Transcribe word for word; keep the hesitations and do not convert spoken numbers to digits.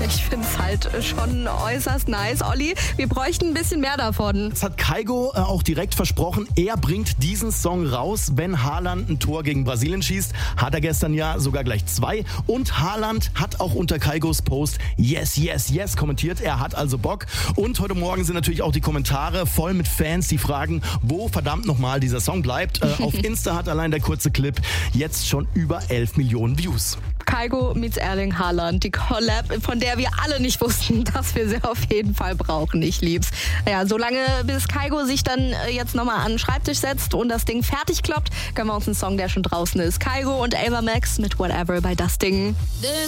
Ich finde es halt schon äußerst nice. Olli, wir bräuchten ein bisschen mehr davon. Jetzt hat Kygo äh, auch direkt versprochen, er bringt diesen Song raus, wenn Haaland ein Tor gegen Brasilien schießt. Hat er gestern ja sogar gleich zwei. Und Haaland hat auch unter Kygos Post Yes, yes, yes kommentiert. Er hat also Bock. Und heute Morgen sind natürlich auch die Kommentare voll mit Fans, die fragen, wo verdammt nochmal dieser Song bleibt. Äh, auf Insta hat allein der kurze Clip jetzt schon über elf Millionen Views. Kygo meets Erling Haaland, die Collab, von der wir alle nicht wussten, dass wir sie auf jeden Fall brauchen. Ich lieb's. Ja, solange bis Kygo sich dann jetzt nochmal an den Schreibtisch setzt und das Ding fertig kloppt, können wir uns einen Song, der schon draußen ist. Kygo und Ava Max mit Whatever bei das Ding.